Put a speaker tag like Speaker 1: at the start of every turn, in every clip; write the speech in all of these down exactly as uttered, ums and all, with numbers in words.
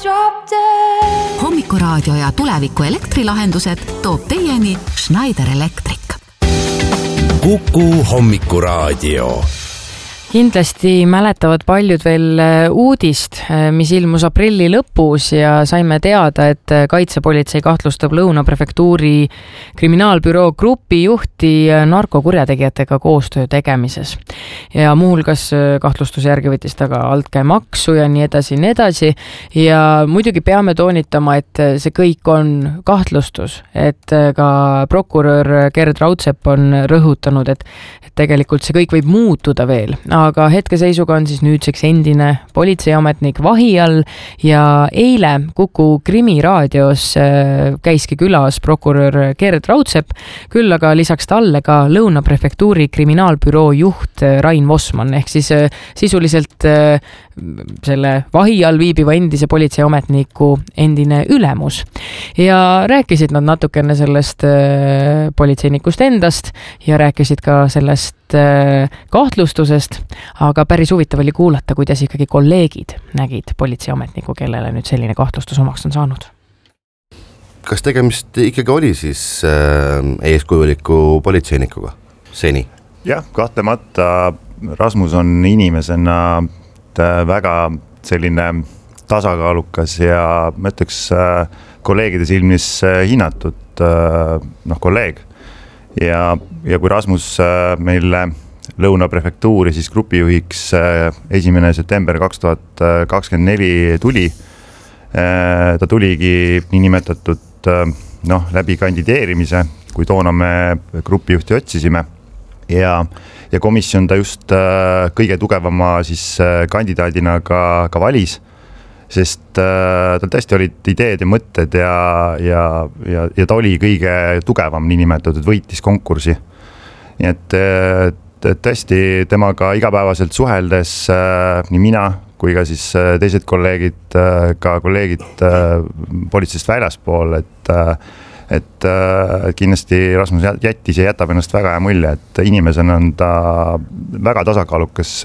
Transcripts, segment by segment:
Speaker 1: drop dead.
Speaker 2: Hommikuraadio ja tuleviku elektrilahendused toob teieni Schneider Electric.
Speaker 3: Kuku Hommikuraadio.
Speaker 4: Kindlasti mäletavad paljud veel uudist, mis ilmus aprilli lõpus ja saime teada, et kaitsepolitsei kahtlustab Lõuna prefektuuri kriminaalbüroo grupi juhti narkokurjategijatega koostöö tegemises. Ja muuhulgas kahtlustuse järgi võttis ta ka altkäemaksu ja nii edasi, nii edasi. Ja muidugi peame toonitama, et see kõik on kahtlustus, et ka prokurör Gerd Raudsepp on rõhutanud, et, et tegelikult see kõik võib muutuda veel. Aga hetkeseisuga on siis nüüdseks endine politseiametnik vahi all ja eile Kuku Krimiraadios käiski külas prokurör Gerd Raudsepp, küll aga lisaks talle ka Lõuna prefektuuri kriminaalbüroo juht Rain Vossmann, ehk siis sisuliselt selle vahi all viibiva endise politseiametniku endine ülemus. Ja rääkisid nad natukene sellest politseinikust endast ja rääkisid ka sellest kahtlustusest, aga päris huvitav oli kuulata, kuidas ikkagi kolleegid nägid politseiametniku, kellele nüüd selline kahtlustus omaks on saanud.
Speaker 5: Kas tegemist ikkagi oli siis eeskujuliku politseinikuga seni?
Speaker 6: Jah, kahtlemata Rasmus on inimesena väga selline tasakaalukas ja ma ütleks kolleegide silmis hinnatud noh, kolleeg. Ja, ja kui Rasmus meile Lõuna prefektuuri siis grupijuhiks esimene september kaks tuhat kakskümmend neli tuli, ta tuligi niinimetatud noh, läbi kandideerimise, kui toona me grupijuhti otsisime ja, ja komisjon ta just kõige tugevama siis kandidaadina ka, ka valis, sest tal tõesti olid ideed ja mõtted ja, ja, ja, ja ta oli kõige tugevam niinimetatud, võitis konkursi. Nii et, et tõesti temaga igapäevaselt suheldes nii mina kui ka siis teised kolleegid, ka kolleegid politseist väljaspool, et, et kindlasti Rasmus jättis ja jätab ennast väga hea mulje, et inimesena on ta väga tasakaalukas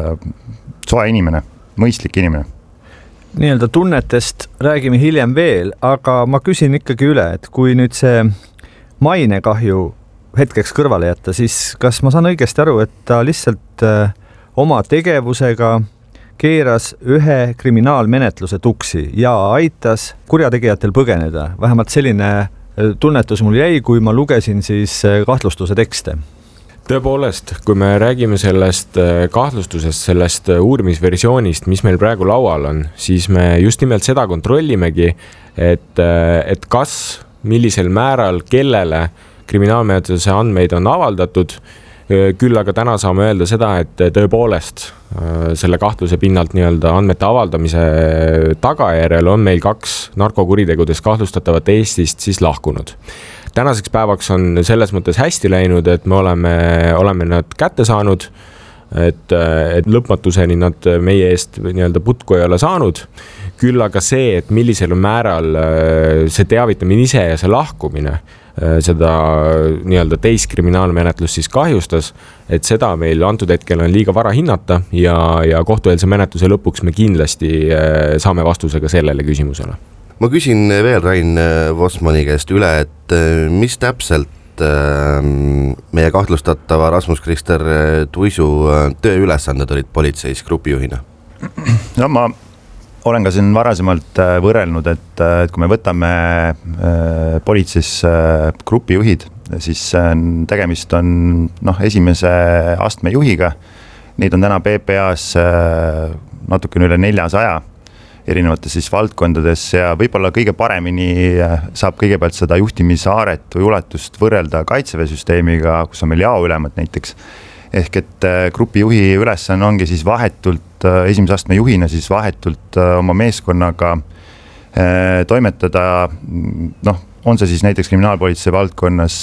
Speaker 6: soe inimene, mõistlik inimene.
Speaker 7: Nii-öelda tunnetest räägime hiljem veel, aga ma küsin ikkagi üle, et kui nüüd see mainekahju hetkeks kõrvale jätta, siis kas ma saan õigesti aru, et ta lihtsalt oma tegevusega keeras ühe kriminaalmenetluse tuksi ja aitas kurjategijatel põgeneda? Vähemalt selline tunnetus mul jäi, kui ma lugesin siis kahtlustuse tekste.
Speaker 8: Tõepoolest, kui me räägime sellest kahtlustusest, sellest uurimisversioonist, mis meil praegu laual on, siis me just nimelt seda kontrollimegi, et, et kas, millisel määral, kellele kriminaalmenetluse andmeid on avaldatud, küll aga täna saame öelda seda, et tõepoolest selle kahtluse pinnalt nii-öelda andmete avaldamise tagajärjel on meil kaks narkokuritegudes kahtlustatavat Eestist siis lahkunud. Tänaseks päevaks on selles mõttes hästi läinud, et me oleme, oleme nad kätte saanud, et, et lõpmatuseni nad meie eest nii-öelda putku ei ole saanud. Küll aga see, et millisel määral see teavitamine ise ja see lahkumine seda nii-öelda teist kriminaalmenetlust siis kahjustas, et seda meil antud hetkel on liiga vara hinnata ja, ja kohtueelse menetluse lõpuks me kindlasti saame vastusega sellele küsimusele.
Speaker 5: Ma küsin veel Rain Vossmanni käest üle, et mis täpselt meie kahtlustatava Rasmus-Krister Tuisu tööülesanded olid politseis grupijuhina?
Speaker 6: No ma olen ka siin varasemalt võrrelnud, et, et kui me võtame politseis grupijuhid, siis tegemist on noh, esimese astme juhiga. Neid on täna P P A-s natukene üle neljasaja erinevates siis valdkondades ja võib-olla kõige paremini saab kõigepealt seda juhtimishaaret või ulatust võrrelda kaitseväesüsteemiga, kus on meil jaoülemad näiteks. Ehk et grupijuhi ülesanne ongi siis vahetult, esimese astme juhina siis vahetult oma meeskonnaga toimetada, noh, on see siis näiteks kriminaalpolitsei valdkonnas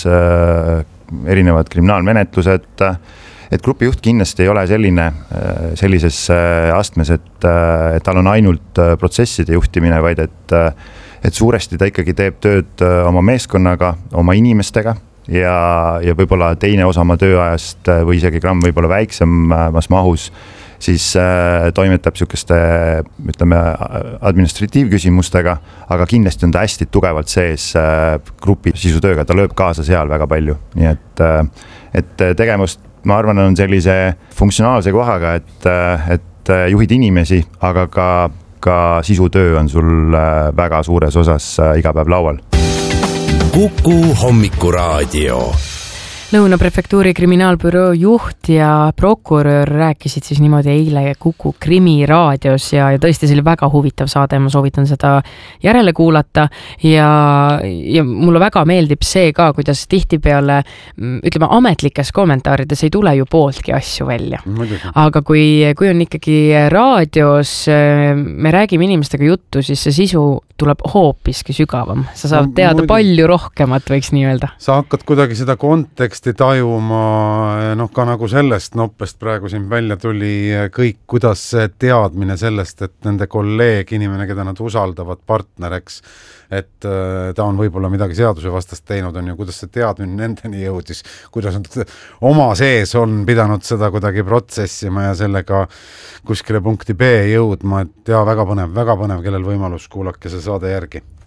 Speaker 6: erinevad kriminaalmenetlused, et grupijuht kindlasti ei ole selline, sellises astmes, et, et tal on ainult protsesside juhtimine, vaid et, et suuresti ta ikkagi teeb tööd oma meeskonnaga, oma inimestega ja, ja võib-olla teine osa oma tööajast või isegi gramm võib-olla väiksemas mahus siis äh, toimetab sihukeste, ütleme, administratiivküsimustega, aga kindlasti on ta hästi tugevalt sees äh, grupi sisutööga, ta lööb kaasa seal väga palju, nii et, äh, et tegemust, ma arvan, on sellise funktsionaalse kohaga, et, et juhid inimesi, aga ka, ka sisutöö on sul väga suures osas iga päev laual.
Speaker 3: Kuku Hommikuraadio.
Speaker 4: Lõuna prefektuuri kriminaalbüroo juht ja prokurör rääkisid siis niimoodi eile Kuku Krimi raadios ja, ja tõesti see oli väga huvitav saade, ma soovitan seda järele kuulata ja, ja mulle väga meeldib see ka, kuidas tihtipeale, ütleme, ametlikes kommentaarides ei tule ju pooltki asju välja. Aga kui, kui on ikkagi raadios, me räägime inimestega juttu, siis see sisu tuleb hoopiski sügavam. Sa saad teada palju rohkemat, võiks nii öelda.
Speaker 1: Sa hakkad kuidagi seda konteksti tajuma, noh ka nagu sellest noppest praegu siin välja tuli kõik, kuidas see teadmine sellest, et nende kolleeg, inimene, keda nad usaldavad partnereks, et ta on võib-olla midagi seaduse vastast teinud, on ju, kuidas see teadmine nendeni jõudis, kuidas nad oma sees on pidanud seda kuidagi protsessima ja sellega kuskile punkti B jõudma, et jaa, väga põnev, väga põnev, kellel võimalus kuulake see saade järgi.